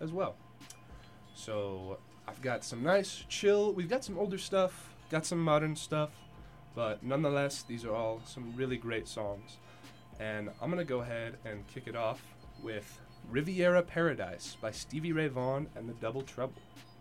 as well. So I've got some nice, chill, we've got some older stuff, got some modern stuff, but nonetheless, these are all some really great songs. And I'm going to go ahead and kick it off with Riviera Paradise by Stevie Ray Vaughan and the Double Trouble.